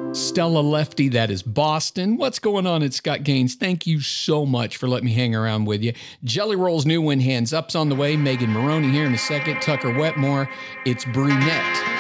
Stella Lefty, that is Boston. What's going on? It's Scott Gaines. Thank you so much for letting me hang around with you. Jelly Roll's new one, Hands Up's on the way. Megan Maroney here in a second. Tucker Wetmore. It's Brunette.